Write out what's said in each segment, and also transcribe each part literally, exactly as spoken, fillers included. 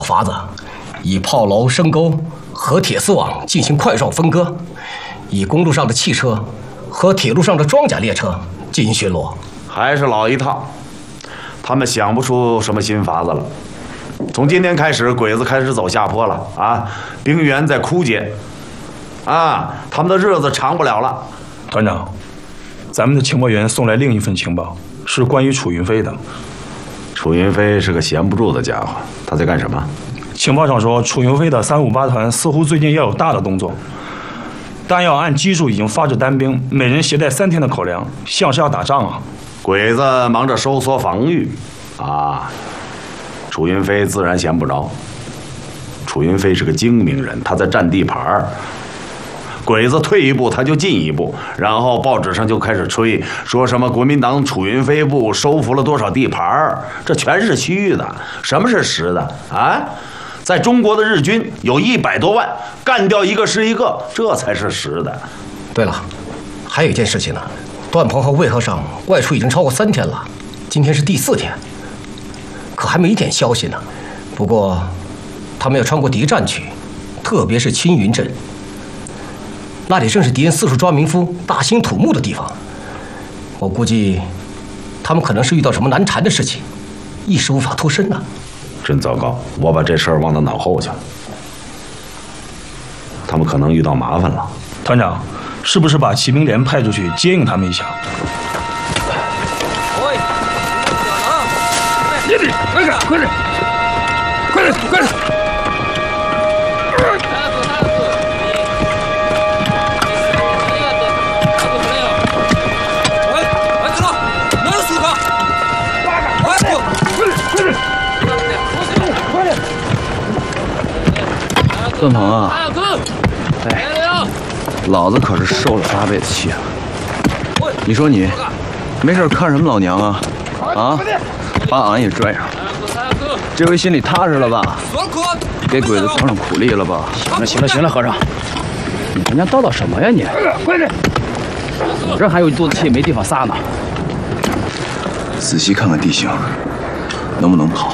法子，以炮楼、深沟和铁丝网进行块状分割，以公路上的汽车和铁路上的装甲列车进行巡逻。 还是老一套，他们想不出什么新法子了。从今天开始，鬼子开始走下坡了啊！兵源在枯竭，啊，他们的日子长不了了。 团长，咱们的情报员送来另一份情报，是关于楚云飞的。 楚云飞是个闲不住的家伙，他在干什么？ 情报上说，楚云飞的三五八团似乎最近要有大的动作，弹药按基数已经发至单兵，每人携带三天的口粮，像是要打仗啊！ 鬼子忙着收缩防御，啊，楚云飞自然闲不着。楚云飞是个精明人，他在占地盘儿。鬼子退一步，他就进一步，然后报纸上就开始吹，说什么国民党楚云飞部收复了多少地盘儿，这全是虚的。什么是实的啊？在中国的日军有一百多万，干掉一个是一个，这才是实的。 对了，还有一件事情呢，段鹏和魏和尚外出已经超过三天了，今天是第四天，可还没一点消息呢。不过，他们要穿过敌占区，特别是青云镇。那里正是敌人四处抓民夫、大兴土木的地方。我估计，他们可能是遇到什么难缠的事情，一时无法脱身呢。 真糟糕！我把这事儿忘到脑后去了。他们可能遇到麻烦了。 团长，是不是把骑兵连派出去接应他们一下？ 快点，快点，快点，快点，快点！ 段鹏啊，哎，老子可是受了八辈子气了。你说你没事看什么老娘啊？啊，把俺也拽上了，这回心里踏实了吧？给鬼子尝尝苦力了吧？ 行了行了行了，和尚，你他娘叨叨什么呀你？ 快点！ 我这还有一肚子气没地方撒呢。 仔细看看地形，能不能跑？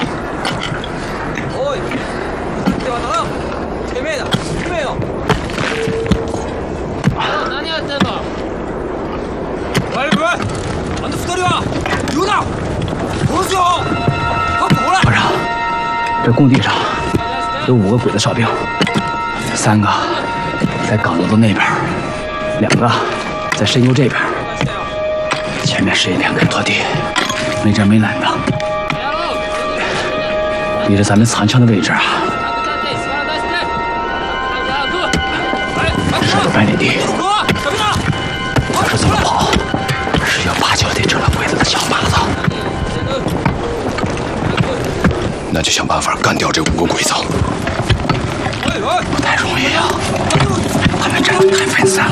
和尚，这工地上有五个鬼子哨兵，三个在岗楼的那边，两个在深沟这边，前面是一片开拓地，没遮没拦的。离着咱们残枪的位置啊，是有百里地。要是这么跑，十有八九得成了鬼子的小马子。 那就想办法干掉这五个鬼子。 不太容易啊，他们战得太分散了，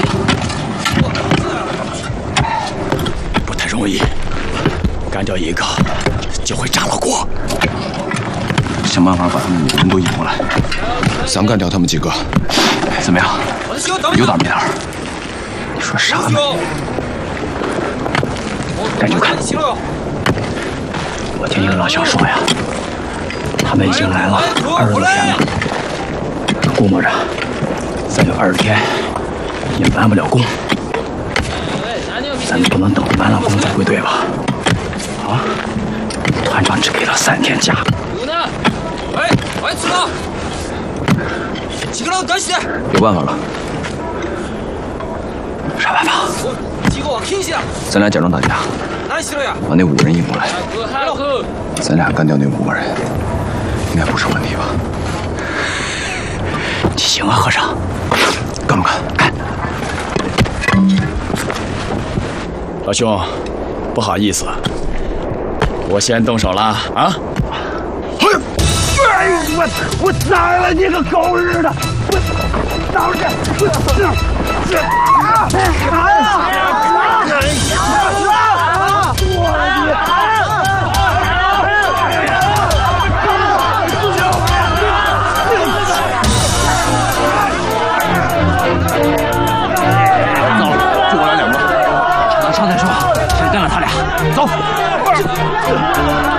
不太容易。干掉一个就会炸了锅。 想办法把他们五人都引过来，想干掉他们几个。 怎么样？有胆没胆？你说啥呢？赶紧看！我听一个老乡说呀，他们已经来了二十多天了，估摸着再有二十天也完不了工。咱们不能等完了工再归队吧？啊！团长只给了三天假。 有办法了。 啥办法？ 咱俩假装打架，把那五个人引过来，咱俩干掉那五个人，应该不是问题吧？ 你行啊，和尚， 干不干？ 干！ 老兄，不好意思，我先动手了啊！ 哎呦我我宰了你个狗日的！我倒着，我这啊！啥呀？ 上再说，先干了他俩，走。